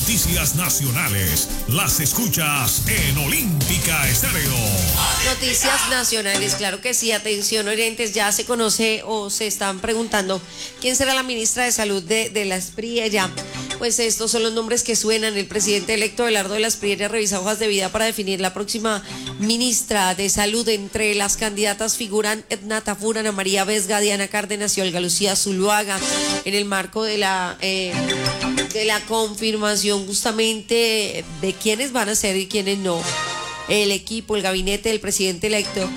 noticias nacionales las escuchas en Olímpica Estéreo. Noticias nacionales, claro que sí. Atención, oyentes, ya se conoce o se están preguntando quién será la ministra de Salud de la Espriella. Pues estos son los nombres que suenan. El presidente electo Abelardo de la Espriella revisa hojas de vida para definir la próxima ministra de Salud. Entre las candidatas figuran Edna Tafur, Ana María Vesga, Diana Cárdenas y Olga Lucía Zuluaga. En el marco de la confirmación justamente de quiénes van a ser y quiénes no, el equipo, el gabinete del presidente electo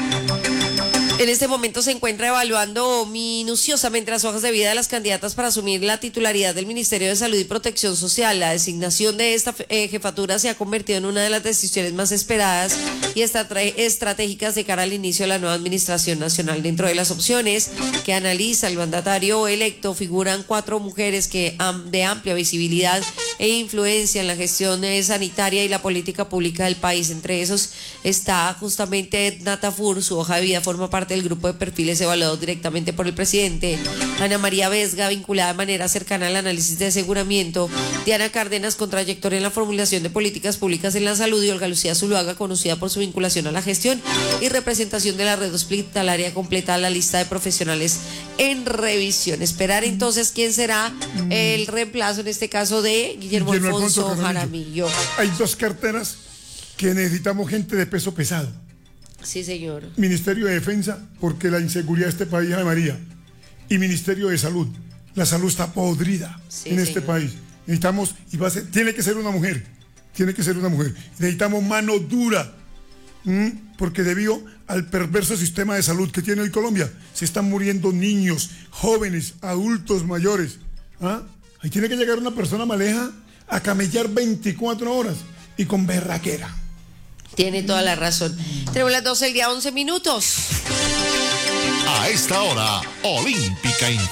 en este momento se encuentra evaluando minuciosamente las hojas de vida de las candidatas para asumir la titularidad del Ministerio de Salud y Protección Social. La designación de esta jefatura se ha convertido en una de las decisiones más esperadas y estratégicas de cara al inicio de la nueva administración nacional. Dentro de las opciones que analiza el mandatario electo figuran 4 mujeres que de amplia visibilidad e influencia en la gestión sanitaria y la política pública del país. Entre esos está justamente Edna Tafur. Su hoja de vida forma parte del grupo de perfiles evaluados directamente por el presidente. Ana María Vesga, vinculada de manera cercana al análisis de aseguramiento. Diana Cárdenas, con trayectoria en la formulación de políticas públicas en la salud. Y Olga Lucía Zuluaga, conocida por su vinculación a la gestión y representación de la red hospitalaria. Completa la lista de profesionales en revisión. Esperar entonces quién será el reemplazo, en este caso, de Guillermo Alfonso Jaramillo. Hay 2 carteras que necesitamos gente de peso pesado. Sí, señor. Ministerio de Defensa, porque la inseguridad de este país, Ana María, y Ministerio de Salud. La salud está podrida en este país. Necesitamos, tiene que ser una mujer, Necesitamos mano dura, porque debido al perverso sistema de salud que tiene hoy Colombia, se están muriendo niños, jóvenes, adultos mayores. Ahí tiene que llegar una persona maleja a camellar 24 horas y con berraquera. Tiene toda la razón. Tenemos las 12 del día, 11 minutos. A esta hora, Olímpica